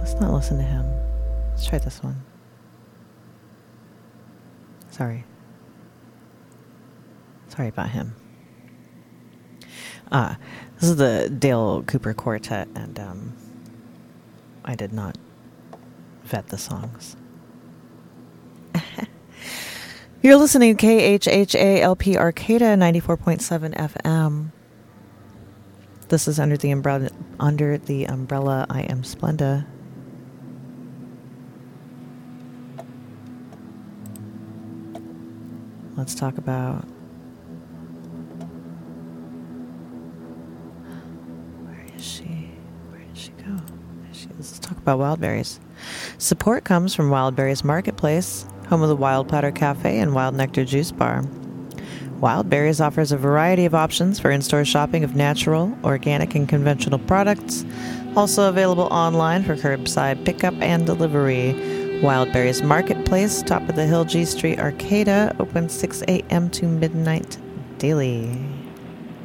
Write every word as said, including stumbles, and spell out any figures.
let's not listen to him. Let's try this one. Sorry. Sorry about him. Uh, this is the Dale Cooper Quartet, and um, I did not vet the songs. You're listening to K H H A L P Arcata ninety-four point seven F M. This is under the umbrella. Under the umbrella, I am Splenda. Let's talk about where is she? Where did she go? There she is. Let's talk about Wildberries. Support comes from Wildberries Marketplace, home of the Wild Platter Cafe and Wild Nectar Juice Bar. Wildberries offers a variety of options for in-store shopping of natural, organic, and conventional products. Also available online for curbside pickup and delivery. Wildberries Marketplace, top of the hill, G Street, Arcata, open six a.m. to midnight daily.